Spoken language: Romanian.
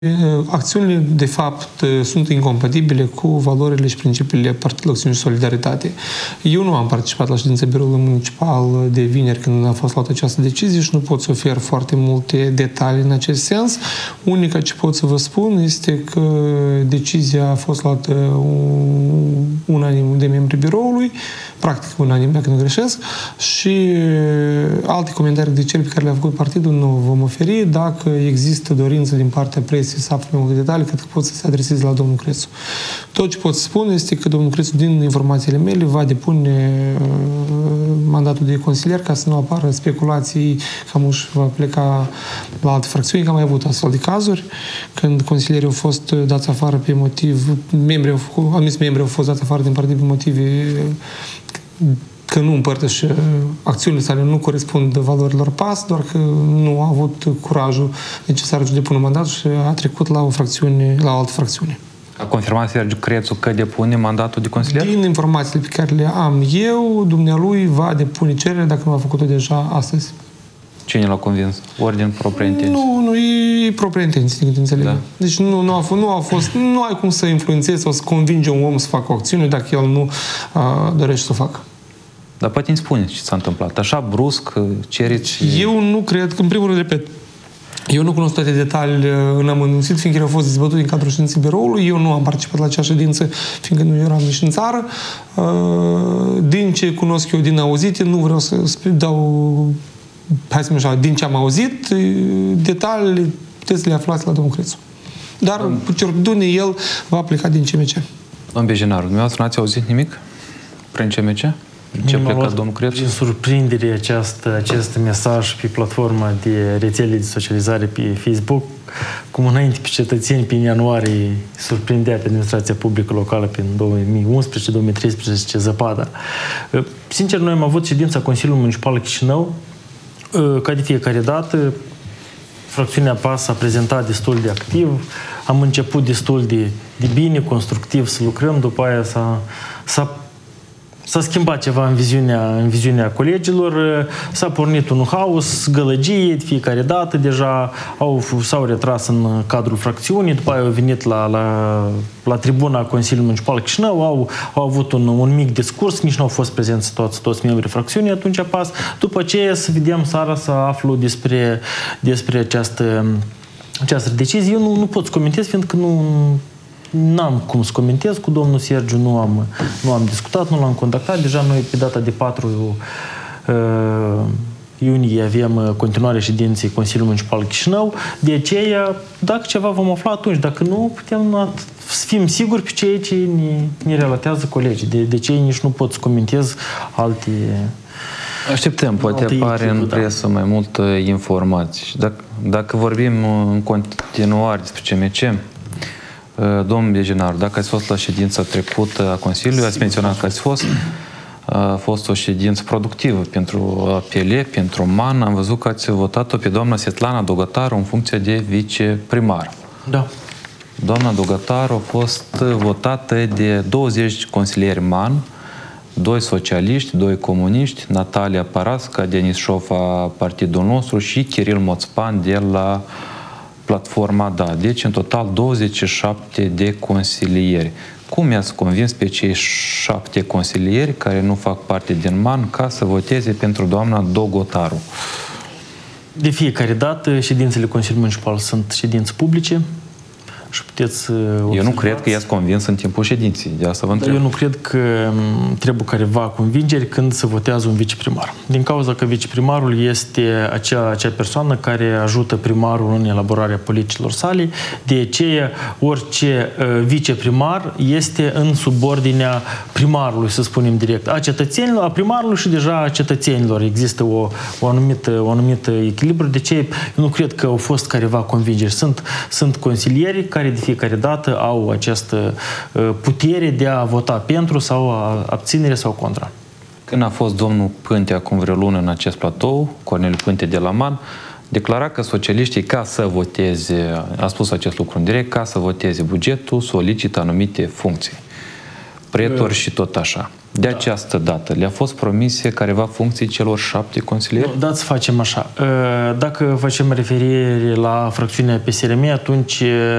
Acțiunile, de fapt, sunt incompatibile cu valorile și principiile Partidului Acțiune și Solidaritate. Eu nu am participat la ședința biroului municipal de vineri când a fost luată această decizie și nu pot să ofer foarte multe detalii în acest sens. Unica ce pot să vă spun este că decizia a fost luată unanim de membrii biroului, practic unanim, dacă nu greșesc, și alte comentarii de cele pe care le-a făcut partidul nu vom oferi. Dacă există dorință din partea presei să afle mai multe detalii, cred că pot să se adreseze la domnul Crețu. Tot ce pot să spun este că domnul Crețu, din informațiile mele, va depune mandatul de consilier ca să nu apară speculații că Muș va pleca la alte fracțiuni, că am mai avut astfel de cazuri, când consilierii au fost dați afară pe motiv, anumiți membri au fost dați afară din partid pe motive că nu împărtăși acțiunile sale, nu corespund valorilor PAS, doar că nu a avut curajul necesar să depună mandatul și a trecut la o fracțiune, la o altă fracțiune. A confirmat Sergiu Crețu că depune mandatul de consilier? Din informațiile pe care le am eu, dumnealui va depune cerere dacă nu a făcut-o deja astăzi. Cine l-a convins? Ori din propria intenție? Nu, e propria intenție, din înțeleg. Da. Deci nu ai cum să influențezi sau să convingi un om să facă o acțiune dacă el nu dorește să o facă. Dar poate îmi spuneți ce s-a întâmplat. Așa, brusc, cereți... Eu nu cred că, în primul rând, repet, eu nu cunosc toate detaliile în amănunțit, fiindcă ele au fost dezbătute în cadrul ședinței biroului. Eu nu am participat la acea ședință, fiindcă nu eram nici în țară. Din ce cunosc eu din auzite, nu vreau să dau, hai să așa, din ce am auzit, detaliile puteți să le aflați la domnul Crețu. Dar, cu certitudine, el va pleca din CMC. Domnul Bejenaru, dumneavoastră n-ați auzit nimic prin CMC? Ce plecă domnul Crețu? Prin surprindere acest mesaj pe platforma de rețele de socializare pe Facebook, cum înainte pe cetățeni, pe ianuarie, surprindea pe administrația publică locală prin 2011-2013 zăpada. Sincer, noi am avut ședința Consiliului Municipal Chișinău, ca de fiecare dată, fracțiunea PAS a prezentat destul de activ, am început destul de bine, constructiv să lucrăm, după aia s-a schimbat ceva în viziunea colegilor, s-a pornit un haos, gălăgie de fiecare dată, deja s-au retras în cadrul fracțiunii, după aia au venit la tribuna Consiliului Municipal Chișinău, au avut un mic discurs, nici nu au fost prezenți toți membrii fracțiunii atunci PAS. După ce să vedem seara să aflu despre această decizie, eu nu pot să comentez, fiindcă n-am cum să comentez cu domnul Sergiu, nu am discutat, nu l-am contactat. Deja noi pe data de 4 iunie avem continuarea ședinței Consiliului Municipal Chișinău. De aceea, dacă ceva vom afla atunci, dacă nu, putem să fim siguri pe ceea ce ne relatează colegii. De aceea nici nu pot să comentez alte... Așteptăm, poate apare în presă mai multă informație. Dacă vorbim în continuare despre CMC, domnul Bejenaru, dacă ați fost la ședința trecută a Consiliului, ați menționat că a fost o ședință productivă pentru APL, pentru MAN. Am văzut că ați votat-o pe doamna Svetlana Dogătaru în funcție de viceprimar. Da. Doamna Dogătaru a fost votată de 20 consilieri MAN, 2 socialiști, 2 comuniști, Natalia Parasca, Denis Șofa, partidul nostru și Kiril Moțpan de la platforma DA. Deci, în total, 27 de consilieri. Cum i-ați convins pe cei 7 consilieri care nu fac parte din MAN ca să voteze pentru doamna Dogătaru? De fiecare dată, ședințele Consiliului Municipal sunt ședințe publice și puteți observați. Eu nu cred că i-ați convins în timpul ședinței. De asta vă întreb. Eu nu cred că trebuie careva convingeri când se votează un viceprimar. Din cauza că viceprimarul este acea persoană care ajută primarul în elaborarea politicilor sale. De aceea, orice viceprimar este în subordinea primarului, să spunem direct, a cetățenilor, a primarului și deja a cetățenilor. Există o anumită echilibru. De aceea, eu nu cred că au fost careva convingeri. Sunt consilieri care de fiecare dată au această putere de a vota pentru sau abținere sau contra. Când a fost domnul Pânte acum vreo lună în acest platou, Corneliu Pânte de la MAN, declara că socialiștii, ca să voteze, a spus acest lucru în direct, ca să voteze bugetul, solicită anumite funcții. Pretori și tot așa. De această dată le-a fost promise careva funcții celor 7 consilieri? Nu, dați să facem așa. Dacă facem referire la fracțiunea PSRM, atunci